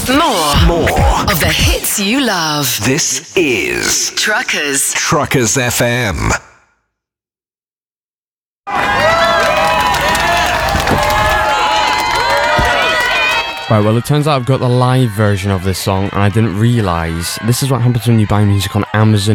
More of the hits you love. This is Truckers FM. Right, well, it turns out I've got the live version of this song and I didn't realise. This is what happens when you buy music on Amazon